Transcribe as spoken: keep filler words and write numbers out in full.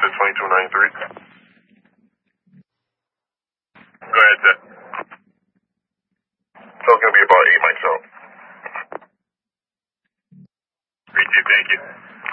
said twenty-two ninety-three. Go ahead, Ted. So it's going to be about eight mics out. Reach you, thank you.